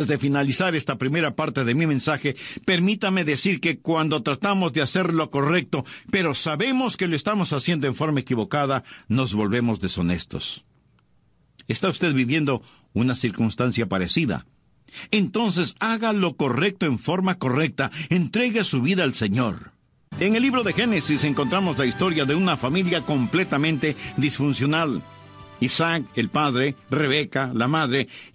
Antes de finalizar esta primera parte de mi mensaje, permítame decir que cuando tratamos de hacer lo correcto, pero sabemos que lo estamos haciendo en forma equivocada, nos volvemos deshonestos. ¿Está usted viviendo una circunstancia parecida? Entonces haga lo correcto en forma correcta, entregue su vida al Señor. En el libro de Génesis encontramos la historia de una familia completamente disfuncional. Isaac, el padre, Rebeca, la madre,